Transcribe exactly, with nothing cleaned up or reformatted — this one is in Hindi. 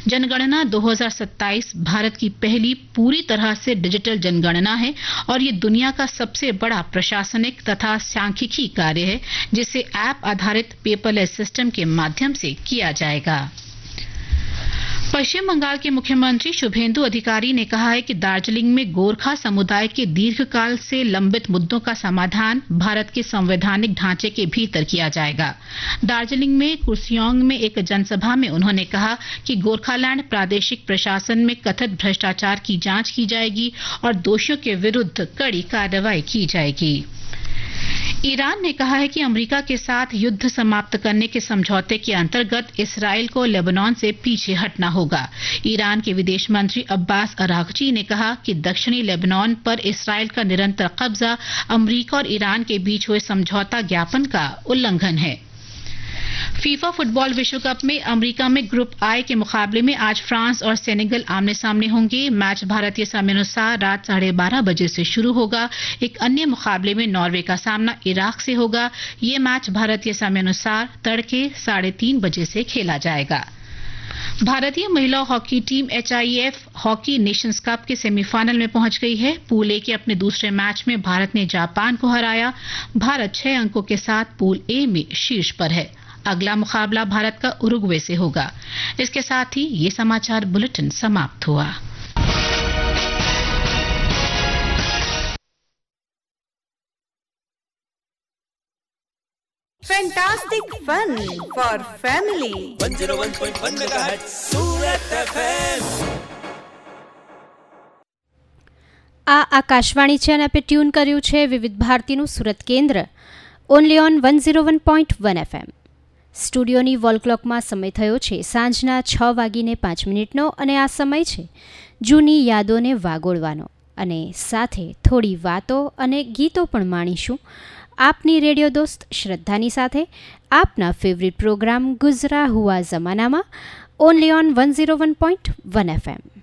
जनगणना दो हज़ार सत्ताईस भारत की पहली पूरी तरह से डिजिटल जनगणना है और ये दुनिया का सबसे बड़ा प्रशासनिक तथा सांख्यिकी कार्य है जिसे ऐप आधारित पेपरलेस सिस्टम के माध्यम से किया जाएगा। पश्चिम बंगाल के मुख्यमंत्री शुभेंदु अधिकारी ने कहा है कि दार्जिलिंग में गोरखा समुदाय के दीर्घकाल से लंबित मुद्दों का समाधान भारत के संवैधानिक ढांचे के भीतर किया जाएगा। दार्जिलिंग में कुर्सियोंग में एक जनसभा में उन्होंने कहा कि गोरखालैंड प्रादेशिक प्रशासन में कथित भ्रष्टाचार की जांच की जाएगी और दोषियों के विरुद्ध कड़ी कार्रवाई की जाएगी। ईरान ने कहा है कि अमेरिका के साथ युद्ध समाप्त करने के समझौते के अंतर्गत इसराइल को लेबनान से पीछे हटना होगा। ईरान के विदेश मंत्री अब्बास अरागची ने कहा कि दक्षिणी लेबनान पर इसराइल का निरंतर कब्जा अमेरिका और ईरान के बीच हुए समझौता ज्ञापन का उल्लंघन है। फीफा फुटबॉल विश्व कप में अमेरिका में ग्रुप आई के मुकाबले में आज फ्रांस और सेनेगल आमने सामने होंगे। मैच भारतीय समयानुसार रात साढ़े बारह बजे से शुरू होगा। एक अन्य मुकाबले में नॉर्वे का सामना इराक से होगा। ये मैच भारतीय समयानुसार तड़के साढ़े तीन बजे से खेला जाएगा। भारतीय महिला hockey team H I F hockey Nations cup के सेमीफाइनल में पहुंच गई है। पूल ए के अपने दूसरे मैच में भारत ने जापान को हराया। भारत छह अंकों के साथ पूल ए में शीर्ष पर है। अगला मुकाबला भारत का उरुग्वे से होगा। इसके साथ ही ये समाचार बुलेटिन समाप्त हुआ। Fantastic fun for family. one oh one point one megahertz Surat F M. આ આકાશવાણી છે અને આપણે ટ્યુન કર્યું છે વિવિધ ભારતીનું સુરત કેન્દ્ર only on one oh one point one F M. સ્ટુડિયોની wall ક્લોકમાં સમય થયો છે સાંજના છ વાગીને પાંચ મિનિટનો અને આ સમય છે જૂની યાદોને વાગોળવાનો અને સાથે થોડી વાતો અને ગીતો પણ માણીશું આપની રેડિયો દોસ્ત શ્રદ્ધાની સાથે આપના ફેવરિટ પ્રોગ્રામ ગુજરા હુઆ જમાનામાં only on one oh one point one F M.